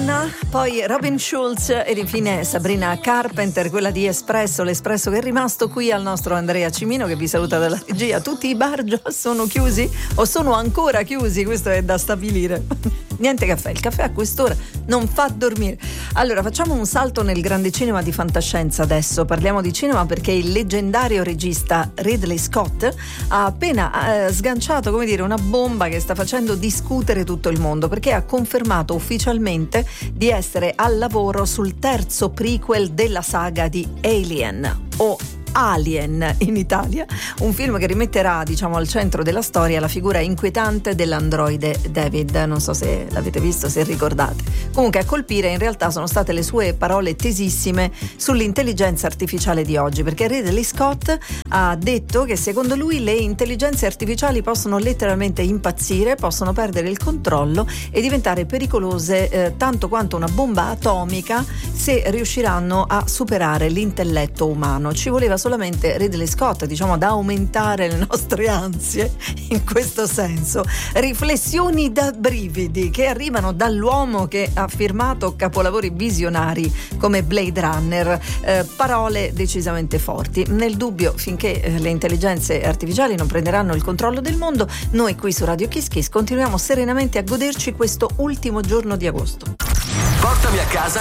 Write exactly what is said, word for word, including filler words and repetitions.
Rihanna, poi Robin Schulz ed infine Sabrina Carpenter, quella di Espresso, l'Espresso che è rimasto qui al nostro Andrea Cimino, che vi saluta dalla regia. Tutti i bar già sono chiusi o sono ancora chiusi? Questo è da stabilire. Niente caffè, il caffè a quest'ora non fa dormire. Allora facciamo un salto nel grande cinema di fantascienza adesso. Parliamo di cinema perché il leggendario regista Ridley Scott ha appena eh, sganciato, come dire, una bomba che sta facendo discutere tutto il mondo, perché ha confermato ufficialmente di essere al lavoro sul terzo prequel della saga di Alien, o Alien in Italia, un film che rimetterà, diciamo, al centro della storia la figura inquietante dell'androide David. Non so se l'avete visto, se ricordate. Comunque a colpire in realtà sono state le sue parole tesissime sull'intelligenza artificiale di oggi, perché Ridley Scott ha detto che secondo lui le intelligenze artificiali possono letteralmente impazzire, possono perdere il controllo e diventare pericolose eh, tanto quanto una bomba atomica se riusciranno a superare l'intelletto umano. Ci voleva solamente Ridley Scott, diciamo, ad aumentare le nostre ansie in questo senso. Riflessioni da brividi che arrivano dall'uomo che ha firmato capolavori visionari come Blade Runner, eh, parole decisamente forti. Nel dubbio, finché eh, le intelligenze artificiali non prenderanno il controllo del mondo, noi qui su Radio Kiss Kiss continuiamo serenamente a goderci questo ultimo giorno di agosto. Portami a casa